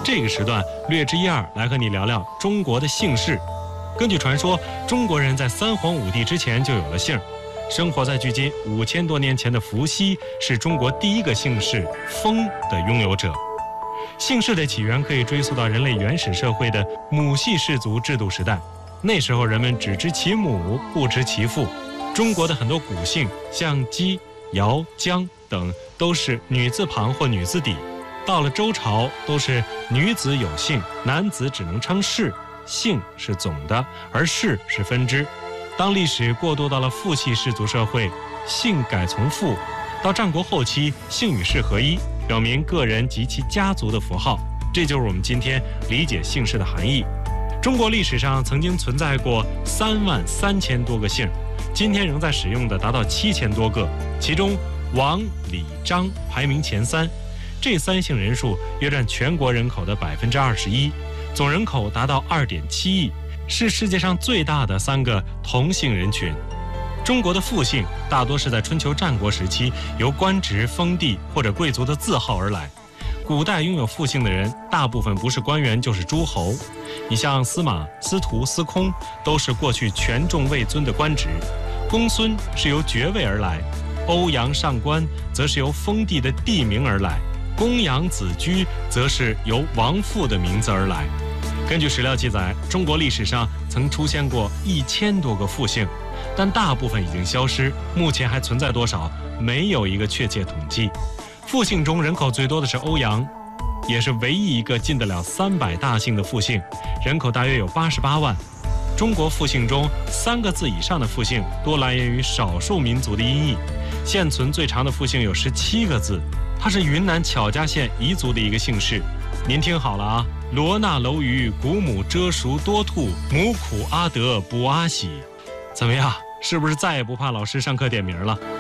这个时段略知一二，来和你聊聊中国的姓氏。根据传说，中国人在三皇五帝之前就有了姓。生活在距今5000多年前的伏羲是中国第一个姓氏封的拥有者。姓氏的起源可以追溯到人类原始社会的母系氏族制度时代，那时候人们只知其母，不知其父。中国的很多古姓，像姬、尧、姜等，都是女字旁或女字底。到了周朝，都是女子有姓，男子只能称氏，姓是总的，而氏是分支。当历史过渡到了父系氏族社会，姓改从父。到战国后期，姓与氏合一，表明个人及其家族的符号。这就是我们今天理解姓氏的含义。中国历史上曾经存在过33000多个姓，今天仍在使用的达到7000多个，其中王、李、张排名前3，这3姓人数约占全国人口的21%，总人口达到2.7亿，是世界上最大的3个同姓人群。中国的父姓大多是在春秋战国时期由官职、封地或者贵族的字号而来。古代拥有父姓的人，大部分不是官员就是诸侯。你像司马、司徒、司空，都是过去权重位尊的官职。公孙是由爵位而来，欧阳上官则是由封地的地名而来，公羊子居则是由王父的名字而来。根据史料记载，中国历史上曾出现过1000多个父姓，但大部分已经消失，目前还存在多少，没有一个确切统计。父姓中人口最多的是欧阳，也是唯一一个进得了300大姓的父姓，人口大约有88万。中国父姓中3个字以上的父姓多来源于少数民族的音译，现存最长的父姓有17个字，它是云南巧家县彝族的一个姓氏。您听好了啊，罗纳楼鱼古母遮熟多兔，母苦阿德不阿喜。怎么样，是不是再也不怕老师上课点名了？